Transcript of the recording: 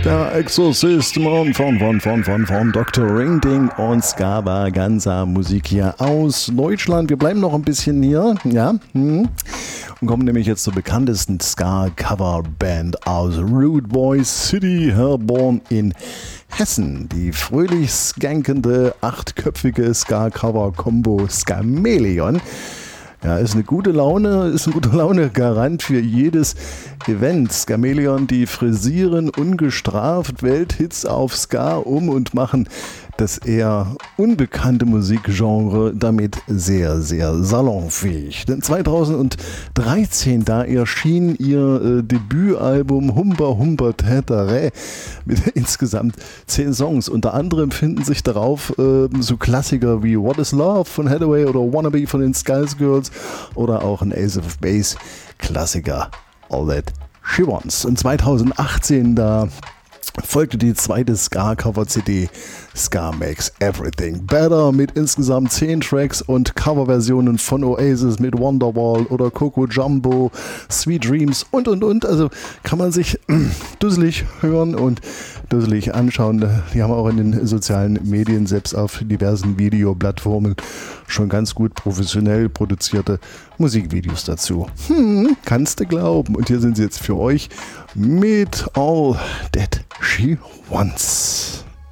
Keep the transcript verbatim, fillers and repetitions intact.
Der Exorzist von, von, von, von, von, von Doktor Ringding und Skavaganza Musik hier aus Deutschland. Wir bleiben noch ein bisschen hier, ja, hm. und kommen nämlich jetzt zur bekanntesten Ska-Cover-Band aus Rude Boy City, Herborn in Hessen. Die fröhlich skankende, achtköpfige Ska-Cover-Kombo Skameleon. Ja, ist eine gute Laune, ist ein guter Laune-Garant für jedes Event. Skameleon, die frisieren ungestraft Welthits auf Ska um und machen das eher unbekannte Musikgenre damit sehr, sehr salonfähig. Denn zweitausenddreizehn, da erschien ihr äh, Debütalbum Humber Humber Tätere mit insgesamt zehn Songs. Unter anderem finden sich darauf äh, so Klassiker wie What is Love von Hathaway oder Wannabe von den Skies Girls oder auch ein Ace of Base Klassiker All That She Wants. Und zweitausendachtzehn, da folgte die zweite Ska-Cover-C D Ska Makes Everything Better mit insgesamt zehn Tracks und Coverversionen von Oasis mit Wonderwall oder Coco Jumbo, Sweet Dreams und und und. Also kann man sich dusselig hören und dusselig anschauen. Die haben auch in den sozialen Medien, selbst auf diversen Videoplattformen, schon ganz gut professionell produzierte Musikvideos dazu. Hm, kannst du glauben. Und hier sind sie jetzt für euch mit All That She Wants.